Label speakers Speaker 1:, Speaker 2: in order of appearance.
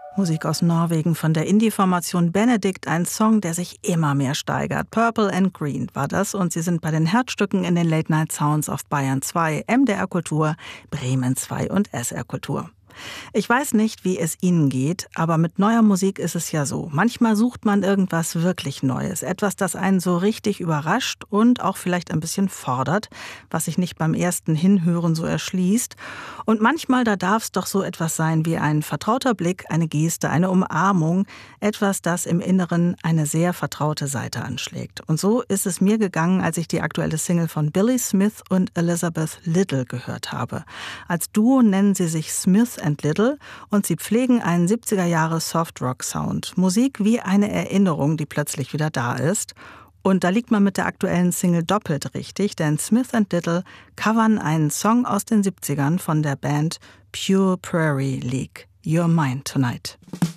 Speaker 1: Musik aus Norwegen von der Indie-Formation Benedict, ein Song, der sich immer mehr steigert. Purple and Green war das und sie sind bei den Herzstücken in den Late Night Sounds auf Bayern 2, MDR Kultur, Bremen 2 und SR Kultur. Ich weiß nicht, wie es Ihnen geht, aber mit neuer Musik ist es ja so. Manchmal sucht man irgendwas wirklich Neues, etwas, das einen so richtig überrascht und auch vielleicht ein bisschen fordert, was sich nicht beim ersten Hinhören so erschließt. Und manchmal, da darf es doch so etwas sein wie ein vertrauter Blick, eine Geste, eine Umarmung, etwas, das im Inneren eine sehr vertraute Seite anschlägt. Und so ist es mir gegangen, als ich die aktuelle Single von Billy Smith und Elizabeth Little gehört habe. Als Duo nennen sie sich Smith and Little und sie pflegen einen 70er-Jahre-Soft-Rock-Sound. Musik wie eine Erinnerung, die plötzlich wieder da ist. Und da liegt man mit der aktuellen Single doppelt richtig, denn Smith and Little covern einen Song aus den 70ern von der Band Pure Prairie League. You're Mine Tonight.